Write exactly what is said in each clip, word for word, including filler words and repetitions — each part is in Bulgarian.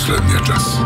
последния час.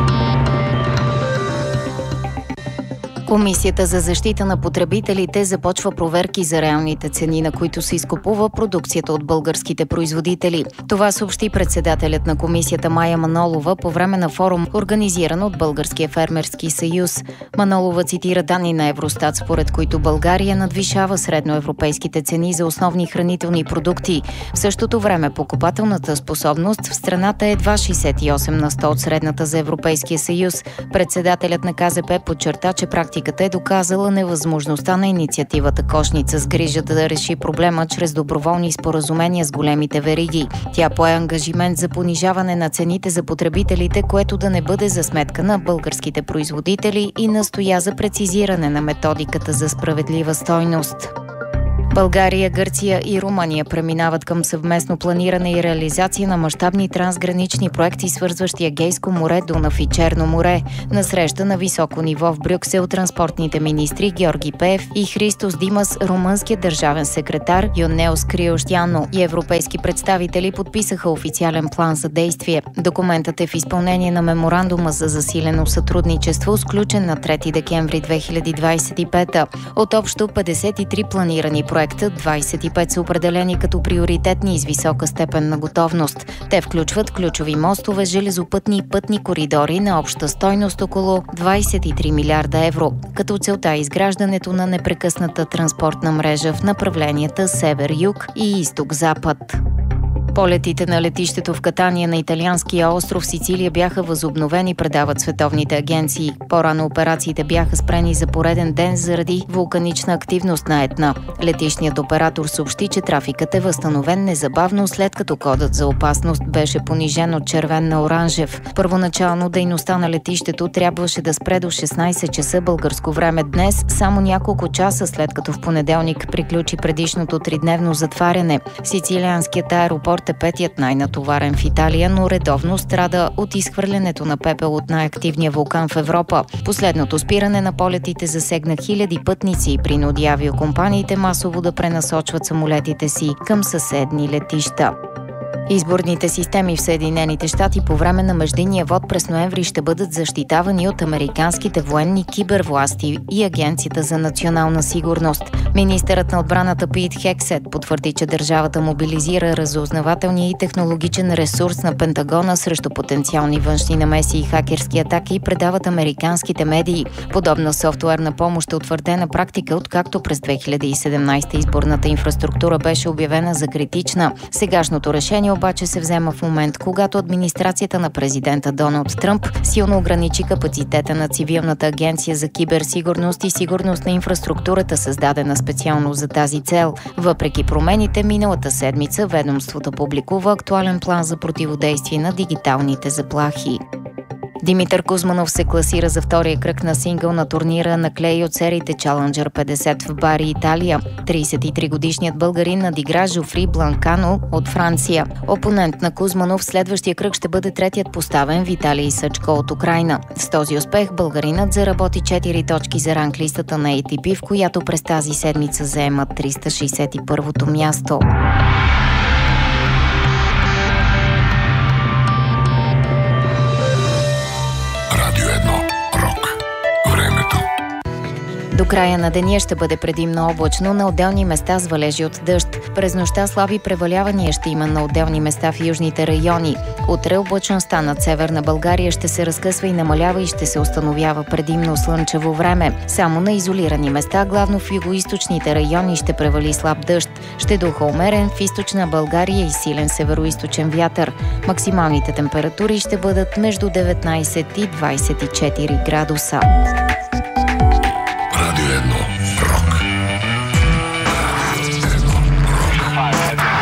Комисията за защита на потребителите започва проверки за реалните цени, на които се изкупува продукцията от българските производители. Това съобщи председателят на комисията Мая Манолова по време на форум, организиран от Българския фермерски съюз. Манолова цитира данни на Евростат, според които България надвишава средноевропейските цени за основни хранителни продукти. В същото време покупателната способност в страната е едва шейсет и осем на сто от средната за Европейския съюз. Председателят на Ка Зе Пе подчерта, че практиката е доказала невъзможността на инициативата Кошница с грижа да реши проблема чрез доброволни споразумения с големите вериги. Тя пое ангажимент за понижаване на цените за потребителите, което да не бъде за сметка на българските производители, и настоя за прецизиране на методиката за справедлива стойност. България, Гърция и Румъния преминават към съвместно планиране и реализация на мащабни трансгранични проекти, свързващи Егейско море, Дунав и Черно море. На среща на високо ниво в Брюксел транспортните министри Георги Пеев и Христос Димас, румънският държавен секретар Йонеос Криощяно и европейски представители подписаха официален план за действие. Документът е в изпълнение на меморандума за засилено сътрудничество, сключен на трети декември две хиляди двадесет и пета. От общо петдесет и три планирани проекта, двадесет и пет са определени като приоритетни и с висока степен на готовност. Те включват ключови мостове, железопътни и пътни коридори на обща стойност около двадесет и три милиарда евро, като целта е изграждането на непрекъсната транспортна мрежа в направленията север-юг и изток-запад. Полетите на летището в Катания на италианския остров Сицилия бяха възобновени, предават световните агенции. По-рано операциите бяха спрени за пореден ден заради вулканична активност на Етна. Летищният оператор съобщи, че трафикът е възстановен незабавно, след като кодът за опасност беше понижен от червен на оранжев. Първоначално дейността на летището трябваше да спре до шестнадесет часа българско време днес, само няколко часа след като в понеделник приключи предишното тридневно затваряне. Сицилианският аеропорт е петият най-натоварен в Италия, но редовно страда от изхвърлянето на пепел от най-активния вулкан в Европа. Последното спиране на полетите засегна хиляди пътници и принуди авиокомпаниите масово да пренасочват самолетите си към съседни летища. Изборните системи в Съединените щати по време на междинния вод през ноември ще бъдат защитавани от американските военни, кибервласти и Агенцията за национална сигурност. Министърът на отбраната Пит Хексет потвърди, че държавата мобилизира разузнавателния и технологичен ресурс на Пентагона срещу потенциални външни намеси и хакерски атаки, предават американските медии. Подобна софтуерна помощ е утвърдена практика, откакто през две хиляди и седемнадесета изборната инфраструктура беше обявена за критична. Сегашното решение обаче се взема в момент, когато администрацията на президента Доналд Тръмп силно ограничи капацитета на цивилната агенция за киберсигурност и сигурност на инфраструктурата, създадена специално за тази цел. Въпреки промените, миналата седмица ведомството публикува актуален план за противодействие на дигиталните заплахи. Димитър Кузманов се класира за втория кръг на сингъл на турнира на клей от сериите Challenger петдесет в Бари, Италия. тридесет и три годишният българин надигра Жофри Бланкано от Франция. Опонент на Кузманов в следващия кръг ще бъде третият поставен Виталий Сачко от Украйна. С този успех българинът заработи четири точки за ранглистата на Ей Ти Пи, в която през тази седмица заема триста шейсет и първото място. До края на деня ще бъде предимно облачно, на отделни места с валежи от дъжд. През нощта слаби превалявания ще има на отделни места в южните райони. Утре облачността над северна България ще се разкъсва и намалява и ще се установява предимно слънчево време. Само на изолирани места, главно в югоизточните райони, ще превали слаб дъжд. Ще духа умерен в източна България и силен североизточен вятър. Максималните температури ще бъдат между деветнадесет и двадесет и четири градуса.